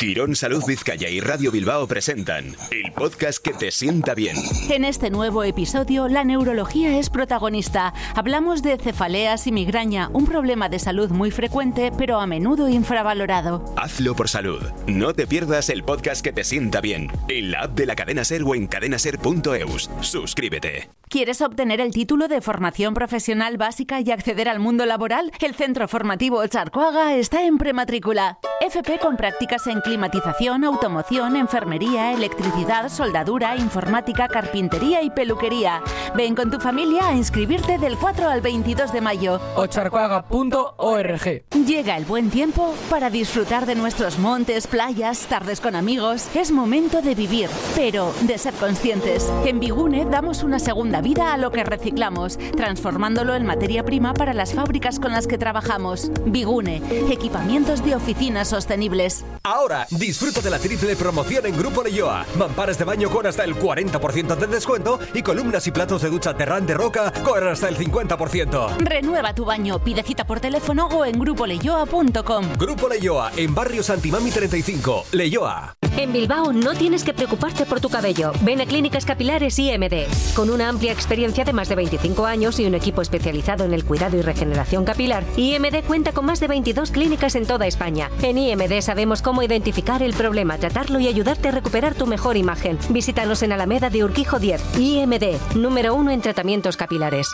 Quirón Salud Vizcaya y Radio Bilbao presentan el podcast que te sienta bien. En este nuevo episodio, la neurología es protagonista. Hablamos de cefaleas y migraña, un problema de salud muy frecuente, pero a menudo infravalorado. Hazlo por salud. No te pierdas el podcast que te sienta bien. En la app de la Cadena SER o en cadenaser.eus. Suscríbete. ¿Quieres obtener el título de formación profesional básica y acceder al mundo laboral? El Centro Formativo Charcoaga está en prematrícula. FP con prácticas en climatización, automoción, enfermería, electricidad, soldadura, informática, carpintería y peluquería. Ven con tu familia a inscribirte del 4 al 22 de mayo. ocharcoaga.org. Llega el buen tiempo para disfrutar de nuestros montes, playas, tardes con amigos. Es momento de vivir, pero de ser conscientes. En Bigune damos una segunda vida a lo que reciclamos, transformándolo en materia prima para las fábricas con las que trabajamos. Bigune, equipamientos de oficinas sostenibles. Ahora, disfruta de la triple promoción en Grupo Leioa. Mamparas de baño con hasta el 40% de descuento y columnas y platos de ducha Terrán de Roca con hasta el 50%. Renueva tu baño, pide cita por teléfono o en grupoleioa.com. Grupo Leioa, en Barrio Santimami 35, Leioa. En Bilbao no tienes que preocuparte por tu cabello. Ven a Clínicas Capilares IMD. Con una amplia experiencia de más de 25 años y un equipo especializado en el cuidado y regeneración capilar, IMD cuenta con más de 22 clínicas en toda España. En IMD sabemos cómo identificar el problema, tratarlo y ayudarte a recuperar tu mejor imagen. Visítanos en Alameda de Urquijo 10. IMD, número 1 en tratamientos capilares.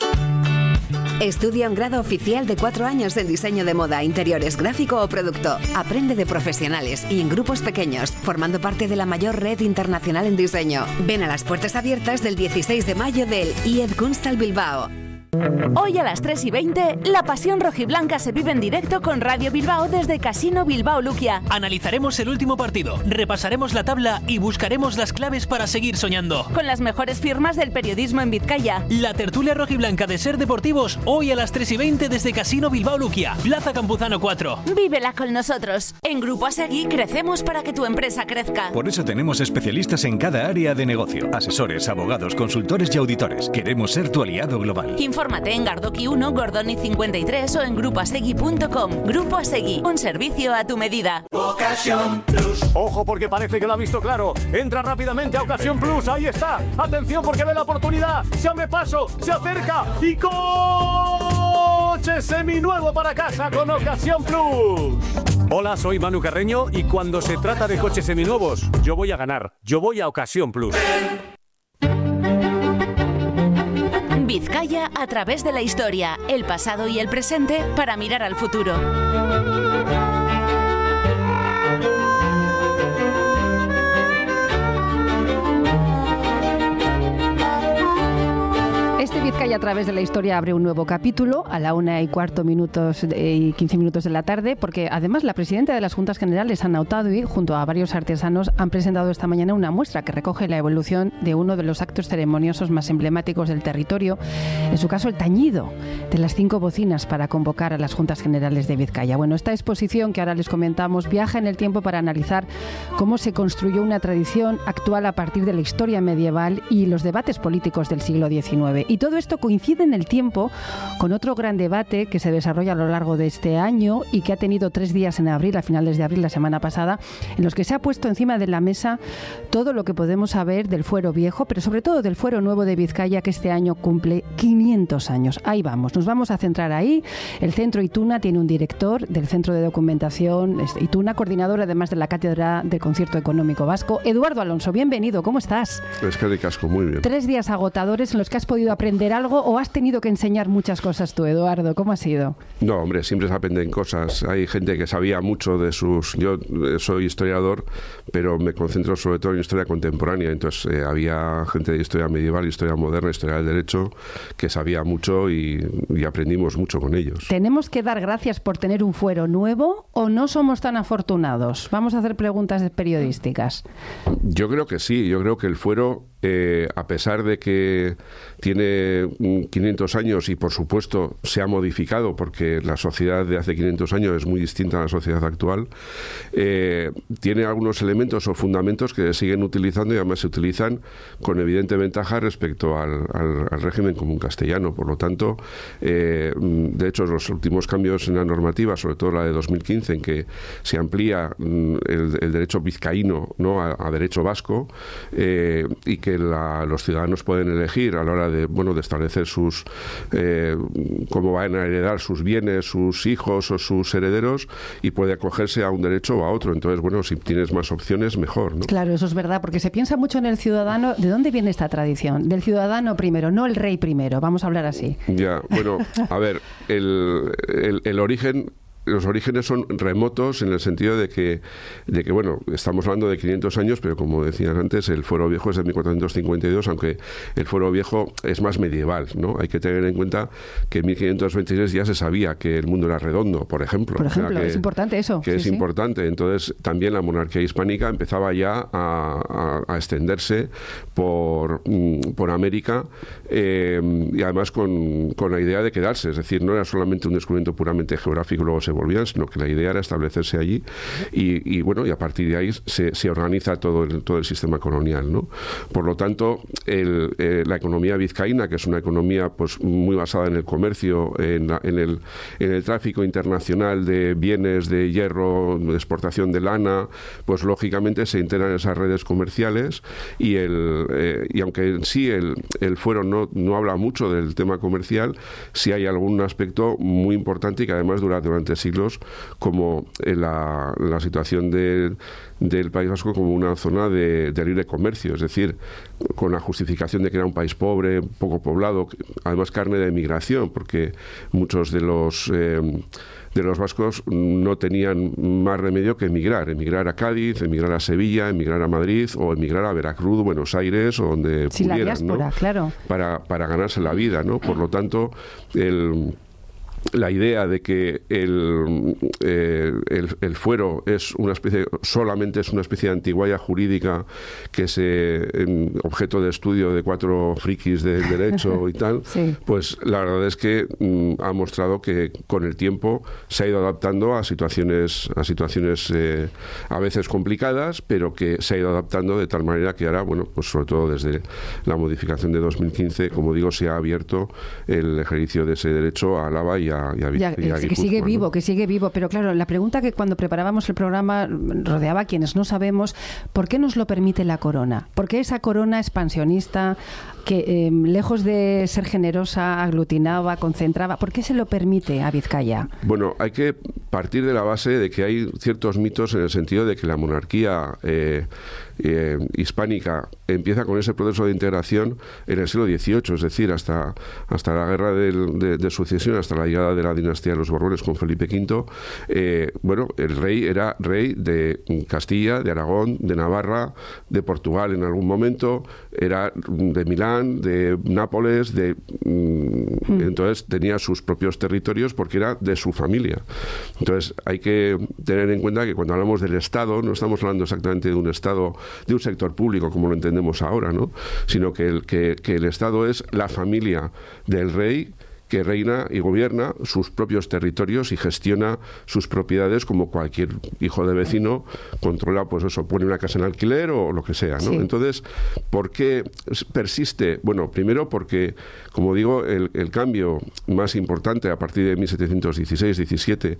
Estudia un grado oficial de 4 años en diseño de moda, interiores, gráfico o producto. Aprende de profesionales y en grupos pequeños, formando parte de la mayor red internacional en diseño. Ven a las puertas abiertas del 16 de mayo del IED Kunsthal Bilbao. Hoy a las 3:20, la pasión rojiblanca se vive en directo con Radio Bilbao desde Casino Bilbao Luquia. Analizaremos el último partido, repasaremos la tabla y buscaremos las claves para seguir soñando. Con las mejores firmas del periodismo en Vizcaya. La tertulia rojiblanca de Ser Deportivos, hoy a las 3:20 desde Casino Bilbao Luquia, Plaza Campuzano 4. Vívela con nosotros. En Grupo Asegui crecemos para que tu empresa crezca. Por eso tenemos especialistas en cada área de negocio. Asesores, abogados, consultores y auditores. Queremos ser tu aliado global. Infórmate en Gardoki 1, Gordoni 53 o en grupoasegui.com. Grupo Asegui, un servicio a tu medida. Ocasión Plus. Ojo porque parece que lo ha visto claro. Entra rápidamente a Ocasión Plus. Ahí está. Atención porque ve la oportunidad. Se abre paso, se acerca y coche seminuevo para casa con Ocasión Plus. Hola, soy Manu Carreño y cuando se trata de coches seminuevos, yo voy a ganar. Yo voy a Ocasión Plus. Vizcaya a través de la historia, el pasado y el presente para mirar al futuro. Este Vizcaya a través de la historia abre un nuevo capítulo a la 1:15 y 15 minutos de la tarde, porque además la presidenta de las Juntas Generales, Ana Otadui, junto a varios artesanos, han presentado esta mañana una muestra que recoge la evolución de uno de los actos ceremoniosos más emblemáticos del territorio, en su caso el tañido de las 5 bocinas para convocar a las Juntas Generales de Vizcaya. Bueno, esta exposición que ahora les comentamos viaja en el tiempo para analizar cómo se construyó una tradición actual a partir de la historia medieval y los debates políticos del siglo XIX. Y todo esto coincide en el tiempo con otro gran debate que se desarrolla a lo largo de este año y que ha tenido 3 días en abril, a finales de abril, la semana pasada, en los que se ha puesto encima de la mesa todo lo que podemos saber del fuero viejo, pero sobre todo del fuero nuevo de Vizcaya, que este año cumple 500 años. Ahí vamos, nos vamos a centrar ahí. El Centro Ituna tiene un director del Centro de Documentación Ituna, coordinador además de la Cátedra del Concierto Económico Vasco. Eduardo Alonso, bienvenido, ¿cómo estás? Es que de casco, muy bien. 3 días agotadores en los que has podido aprender algo o has tenido que enseñar muchas cosas tú, Eduardo. ¿Cómo ha sido? No, hombre, siempre se aprenden cosas. Hay gente que sabía mucho de sus... Yo soy historiador, pero me concentro sobre todo en historia contemporánea. Entonces había gente de historia medieval, historia moderna, historia del derecho, que sabía mucho y aprendimos mucho con ellos. ¿Tenemos que dar gracias por tener un fuero nuevo o no somos tan afortunados? Vamos a hacer preguntas periodísticas. Yo creo que sí. Yo creo que el fuero a pesar de que tiene 500 años y por supuesto se ha modificado porque la sociedad de hace 500 años es muy distinta a la sociedad actual, tiene algunos elementos o fundamentos que se siguen utilizando y además se utilizan con evidente ventaja respecto al régimen común castellano. Por lo tanto, de hecho, los últimos cambios en la normativa, sobre todo la de 2015, en que se amplía el derecho vizcaíno, ¿no?, a derecho vasco, y que los ciudadanos pueden elegir a la hora de establecer cómo van a heredar sus bienes, sus hijos o sus herederos, y puede acogerse a un derecho o a otro. Entonces, si tienes más opciones, mejor, ¿no? Claro, eso es verdad, porque se piensa mucho en el ciudadano. ¿De dónde viene esta tradición? Del ciudadano primero, no el rey primero. Vamos a hablar así. Ya, a ver, el origen... Los orígenes son remotos en el sentido de que, estamos hablando de 500 años, pero como decías antes, el Fuero Viejo es de 1452, aunque el Fuero Viejo es más medieval, ¿no? Hay que tener en cuenta que en 1526 ya se sabía que el mundo era redondo, por ejemplo. Por ejemplo, es importante eso. Que es importante. Entonces, también la monarquía hispánica empezaba ya a extenderse por América, y además con la idea de quedarse. Es decir, no era solamente un descubrimiento puramente geográfico, luego se volvían, sino que la idea era establecerse allí y a partir de ahí se organiza todo el sistema colonial, ¿no? Por lo tanto, la economía vizcaína, que es una economía pues muy basada en el comercio, en el tráfico internacional de bienes, de hierro, de exportación de lana, pues lógicamente se integran esas redes comerciales y aunque en sí el fuero no habla mucho del tema comercial, sí hay algún aspecto muy importante y que además durante siglos, como la situación del País Vasco como una zona de libre comercio, es decir, con la justificación de que era un país pobre, poco poblado, además carne de emigración, porque muchos de los vascos no tenían más remedio que emigrar a Cádiz, emigrar a Sevilla, emigrar a Madrid o emigrar a Veracruz, Buenos Aires o donde pudieran, la diáspora, ¿no? Claro. Para ganarse la vida, ¿no? Por lo tanto, la idea de que el fuero solamente es una especie de antigualla jurídica que es objeto de estudio de 4 frikis del derecho y tal, sí. Pues la verdad es que ha mostrado que con el tiempo se ha ido adaptando a situaciones a veces complicadas, pero que se ha ido adaptando de tal manera que ahora, pues sobre todo desde la modificación de 2015, como digo, se ha abierto el ejercicio de ese derecho a Álava y a que sigue vivo, ¿no? Que sigue vivo. Pero claro, la pregunta que cuando preparábamos el programa rodeaba a quienes no sabemos ¿por qué nos lo permite la corona? ¿Por qué esa corona expansionista que lejos de ser generosa aglutinaba, concentraba? ¿Por qué se lo permite a Vizcaya? Bueno, hay que partir de la base de que hay ciertos mitos en el sentido de que la monarquía hispánica empieza con ese proceso de integración en el siglo XVIII, es decir, hasta la guerra de sucesión, hasta la llegada de la dinastía de los Borbones con Felipe V. El rey era rey de Castilla, de Aragón, de Navarra, de Portugal en algún momento, era de Milán, de Nápoles, entonces tenía sus propios territorios porque era de su familia. Entonces hay que tener en cuenta que cuando hablamos del Estado no estamos hablando exactamente de un Estado, de un sector público como lo entendemos ahora, ¿no? Sino que el Estado es la familia del rey que reina y gobierna sus propios territorios y gestiona sus propiedades como cualquier hijo de vecino controla, pues eso, pone una casa en alquiler o lo que sea, ¿no? Sí. Entonces, ¿por qué persiste? Bueno, primero porque, como digo, el cambio más importante a partir de 1716-17,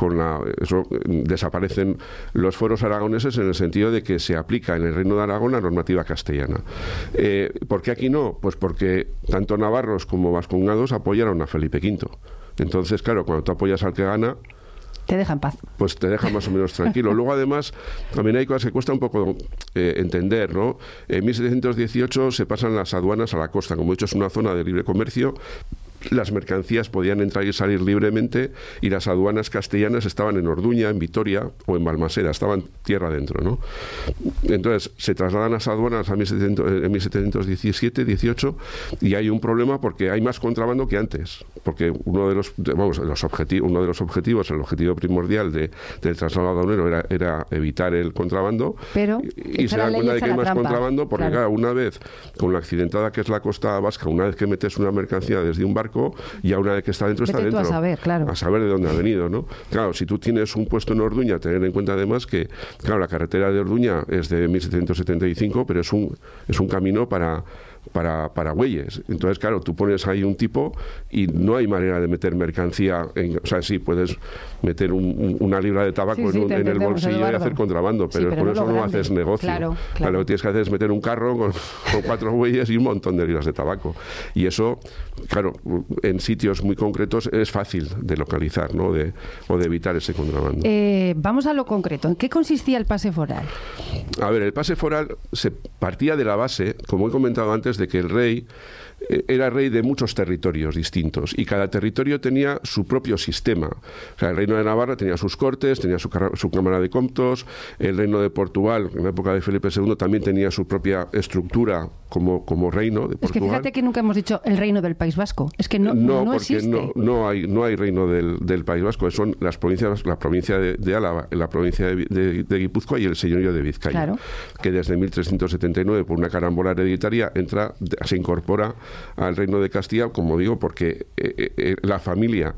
desaparecen los fueros aragoneses en el sentido de que se aplica en el Reino de Aragón la normativa castellana. ¿Por qué aquí no? Pues porque tanto navarros como vascongados apoyaron a Felipe V. Entonces, claro, cuando tú apoyas al que gana, te deja en paz. Pues te deja más o menos tranquilo. Luego, además, también hay cosas que cuesta un poco entender, ¿no? En 1718 se pasan las aduanas a la costa. Como he dicho, es una zona de libre comercio las mercancías podían entrar y salir libremente, y las aduanas castellanas estaban en Orduña, en Vitoria o en Balmaseda, estaban tierra adentro, ¿no? Entonces se trasladan las aduanas en 1717-18 y hay un problema porque hay más contrabando que antes, porque uno de los objetivos, el objetivo primordial del traslado aduanero era evitar el contrabando, pero y se dan cuenta de que hay más contrabando porque claro, una vez con la accidentada que es la costa vasca, una vez que metes una mercancía desde un barco, ya una vez que está dentro, está dentro. A saber, claro. A saber de dónde ha venido, ¿no? Claro, si tú tienes un puesto en Orduña, tener en cuenta además que, claro, la carretera de Orduña es de 1775, pero es un camino para bueyes. Entonces, claro, tú pones ahí un tipo y no hay manera de meter mercancía, o sea, sí, puedes meter una libra de tabaco en el bolsillo, Eduardo, y hacer contrabando, pero por eso no haces negocio. Claro. Lo que tienes que hacer es meter un carro con 4 bueyes y un montón de libras de tabaco. Y eso, claro, en sitios muy concretos es fácil de localizar, ¿no? O de evitar ese contrabando. Vamos a lo concreto. ¿En qué consistía el pase foral? A ver, el pase foral se partía de la base, como he comentado antes, de que el rey era rey de muchos territorios distintos y cada territorio tenía su propio sistema. O sea, el reino de Navarra tenía sus cortes, tenía su cámara de comptos, el reino de Portugal, en la época de Felipe II, también tenía su propia estructura como reino de Portugal. Es que fíjate que nunca hemos dicho el reino del País Vasco. Es que no existe. No hay reino del País Vasco. Son las provincias, la provincia de Álava, la provincia de Guipúzcoa y el señorío de Vizcaya, claro, que desde 1379, por una carambola hereditaria, se incorpora al reino de Castilla, como digo, porque la familia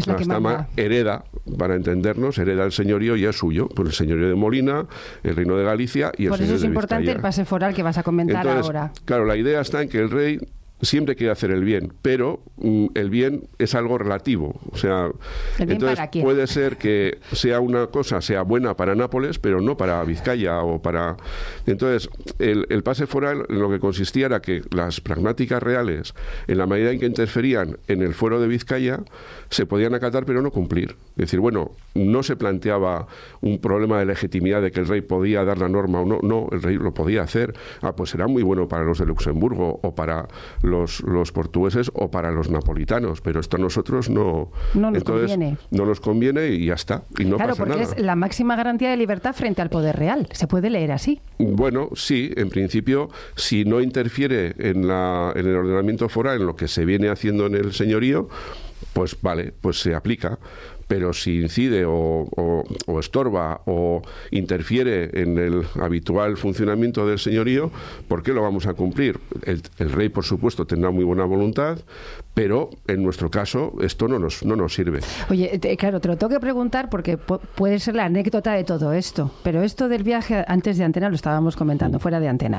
hereda, para entendernos, hereda el señorío y es suyo, pues el señorío de Molina, el reino de Galicia y el señorío de Vizcaya. Por eso es importante el pase foral que vas a comentar ahora. Claro, la idea está en que el rey siempre quiere hacer el bien, pero el bien es algo relativo. O sea, entonces puede ser que sea una cosa, sea buena para Nápoles, pero no para Vizcaya o para... Entonces, el pase foral en lo que consistía era que las pragmáticas reales, en la medida en que interferían en el fuero de Vizcaya, se podían acatar pero no cumplir. Es decir, bueno, no se planteaba un problema de legitimidad de que el rey podía dar la norma o no. No, el rey lo podía hacer. Pues será muy bueno para los de Luxemburgo o para los portugueses o para los napolitanos, pero esto a nosotros no nos conviene. No nos conviene y ya está, y no pasa nada. Claro, porque es la máxima garantía de libertad frente al poder real. ¿Se puede leer así? Bueno, sí, en principio, si no interfiere en el ordenamiento foral, en lo que se viene haciendo en el señorío, pues vale, pues se aplica. Pero si incide o estorba o interfiere en el habitual funcionamiento del señorío, ¿por qué lo vamos a cumplir? El rey, por supuesto, tendrá muy buena voluntad, pero en nuestro caso esto no nos sirve. Oye, claro, te lo tengo que preguntar porque puede ser la anécdota de todo esto, pero esto del viaje antes de antena lo estábamos comentando, fuera de antena,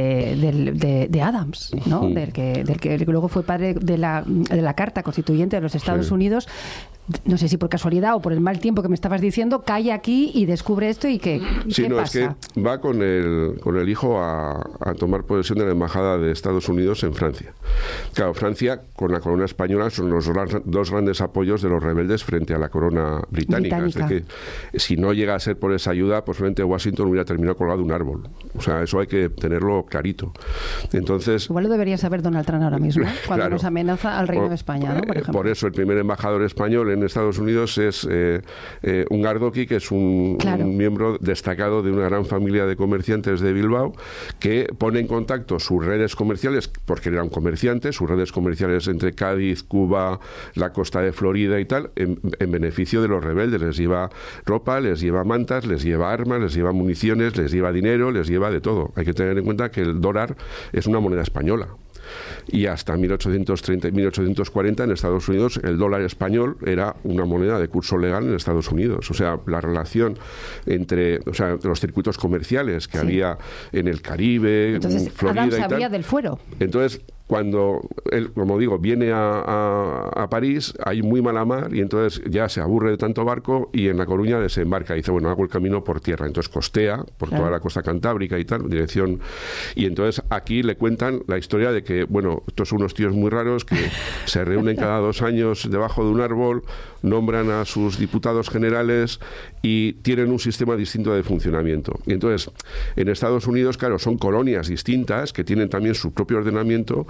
de Adams, ¿no? Del que luego fue padre de la Carta Constituyente de los Estados Unidos. No sé si por casualidad o por el mal tiempo que me estabas diciendo, cae aquí y descubre esto y ¿qué pasa? Es que va con el hijo a tomar posesión de la embajada de Estados Unidos en Francia. Claro, Francia con la corona española son los dos grandes apoyos de los rebeldes frente a la corona británica. Es decir, que si no llega a ser por esa ayuda, posiblemente Washington hubiera terminado colgado de un árbol. O sea, eso hay que tenerlo clarito. Entonces, igual lo debería saber Donald Trump ahora mismo, cuando nos amenaza al Reino de España, ¿no? Por ejemplo. Por eso el primer embajador español en Estados Unidos es un Gardoqui, que es un miembro destacado de una gran familia de comerciantes de Bilbao, que pone en contacto sus redes comerciales, porque eran comerciantes, sus redes comerciales entre Cádiz, Cuba, la costa de Florida y tal, en beneficio de los rebeldes. Les lleva ropa, les lleva mantas, les lleva armas, les lleva municiones, les lleva dinero, les lleva de todo. Hay que tener en cuenta que el dólar es una moneda española. Y hasta 1830 y 1840 en Estados Unidos el dólar español era una moneda de curso legal en Estados Unidos. O sea, la relación entre los circuitos comerciales que había en el Caribe, entonces, Florida Adams y tal. sabía del fuero. Entonces, cuando él, como digo, viene a París, hay muy mala mar y entonces ya se aburre de tanto barco y en La Coruña desembarca y dice, bueno, hago el camino por tierra. Entonces costea por toda la costa cantábrica y tal, dirección. Y entonces aquí le cuentan la historia de que, bueno, estos son unos tíos muy raros que se reúnen cada 2 años debajo de un árbol, nombran a sus diputados generales y tienen un sistema distinto de funcionamiento. Y entonces, en Estados Unidos, claro, son colonias distintas que tienen también su propio ordenamiento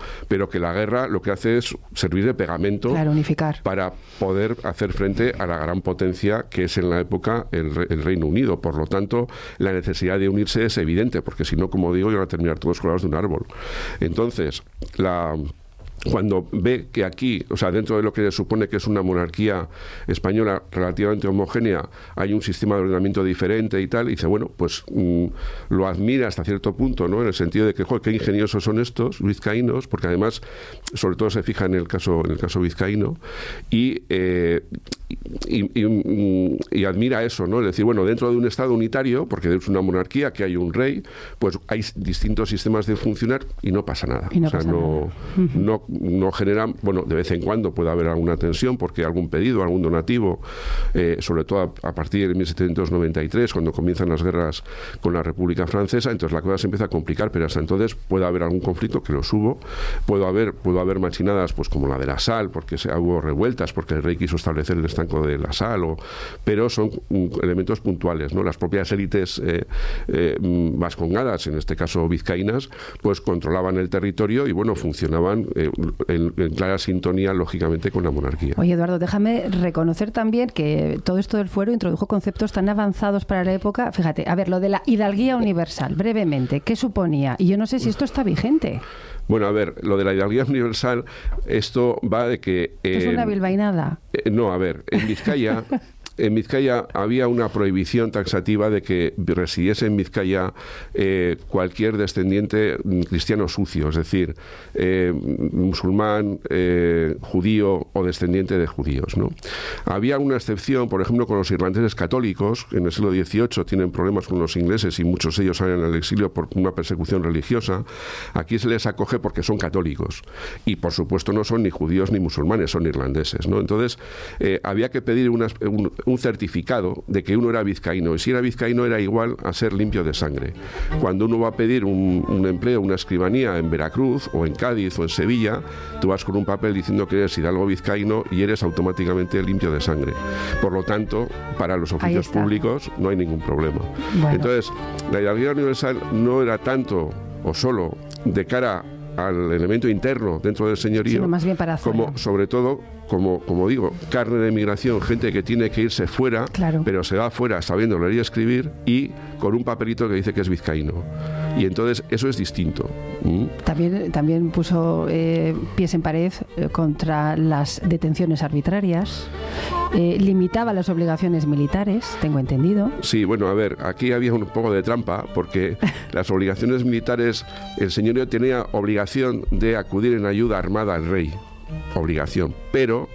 pero que la guerra lo que hace es servir de pegamento, claro, unificar, para poder hacer frente a la gran potencia que es en la época el Reino Unido. Por lo tanto, la necesidad de unirse es evidente, porque si no, como digo, iban a terminar todos colgados de un árbol. Entonces, cuando ve que aquí, o sea, dentro de lo que se supone que es una monarquía española relativamente homogénea, hay un sistema de ordenamiento diferente y tal, y dice, bueno, pues lo admira hasta cierto punto, ¿no? En el sentido de que, joder, qué ingeniosos son estos vizcaínos, porque además, sobre todo se fija en el caso vizcaíno, y admira eso, ¿no? Es decir, bueno, dentro de un Estado unitario, porque es una monarquía, que hay un rey, pues hay distintos sistemas de funcionar y no pasa nada. No generan, bueno, de vez en cuando puede haber alguna tensión porque algún pedido, algún donativo, sobre todo a partir de 1793, cuando comienzan las guerras con la República Francesa, entonces la cosa se empieza a complicar, pero hasta entonces puede haber algún conflicto, que los hubo, puede haber machinadas, pues como la de la sal, porque hubo revueltas, porque el rey quiso establecer el estanco de la sal, pero son elementos puntuales, ¿no? Las propias élites vascongadas, en este caso vizcaínas, pues controlaban el territorio y, bueno, funcionaban en clara sintonía, lógicamente, con la monarquía. Oye, Eduardo, déjame reconocer también que todo esto del fuero introdujo conceptos tan avanzados para la época. Fíjate, a ver, lo de la hidalguía universal, brevemente, ¿qué suponía? Y yo no sé si esto está vigente. Bueno, a ver, lo de la hidalguía universal, esto va de que... ¿Es una bilbainada? No, a ver, en Vizcaya... En Vizcaya había una prohibición taxativa de que residiese en Vizcaya cualquier descendiente cristiano sucio, es decir, musulmán, judío o descendiente de judíos, ¿no? Había una excepción, por ejemplo, con los irlandeses católicos, que en el siglo XVIII tienen problemas con los ingleses y muchos de ellos salen al exilio por una persecución religiosa. Aquí se les acoge porque son católicos y, por supuesto, no son ni judíos ni musulmanes, son irlandeses, ¿no? Entonces, había que pedir un certificado de que uno era vizcaíno, y si era vizcaíno era igual a ser limpio de sangre. Cuando uno va a pedir un empleo, una escribanía en Veracruz o en Cádiz o en Sevilla, tú vas con un papel diciendo que eres hidalgo vizcaíno y eres automáticamente limpio de sangre. Por lo tanto, para los oficios públicos no hay ningún problema. Bueno. Entonces, la hidalguía universal no era tanto o solo de cara al elemento interno dentro del señorío, sino más bien para como sobre todo, como digo, carne de migración, gente que tiene que irse fuera, claro, pero se va fuera sabiendo leer y escribir y con un papelito que dice que es vizcaíno. Y entonces eso es distinto. También puso pies en pared contra las detenciones arbitrarias, limitaba las obligaciones militares, tengo entendido. Sí, bueno, a ver, aquí había un poco de trampa, porque las obligaciones militares, el señorío tenía obligación de acudir en ayuda armada al rey, obligación, pero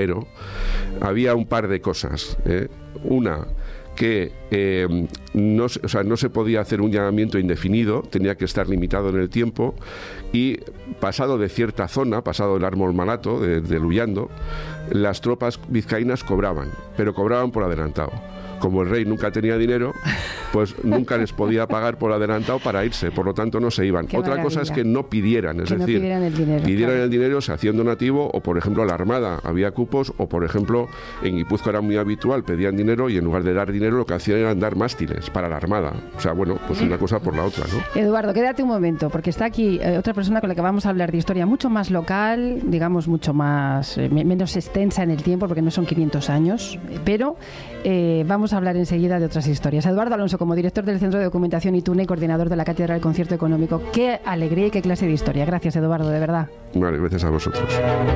había un par de cosas, una, que no se podía hacer un llamamiento indefinido, tenía que estar limitado en el tiempo, y pasado de cierta zona, pasado el árbol malato de Luyando, las tropas vizcaínas cobraban, pero cobraban por adelantado. Como el rey nunca tenía dinero, pues nunca les podía pagar por adelantado para irse, por lo tanto no se iban. Qué Otra maravilla. cosa es que no pidieran, es que decir, no pidieran el dinero, pidieran claro, el dinero, se hacía un donativo, o por ejemplo a la Armada había cupos, o por ejemplo en Guipúzcoa era muy habitual, pedían dinero y en lugar de dar dinero lo que hacían era dar mástiles para la Armada. O sea, bueno, pues una cosa por la otra, ¿no? Eduardo, quédate un momento, porque está aquí otra persona con la que vamos a hablar de historia mucho más local, digamos mucho más menos extensa en el tiempo, porque no son 500 años, pero vamos a hablar enseguida de otras historias. Eduardo Alonso, como director del Centro de Documentación ITUNE y coordinador de la Cátedra del Concierto Económico. Qué alegría y qué clase de historia. Gracias, Eduardo, de verdad. Vale, gracias a vosotros.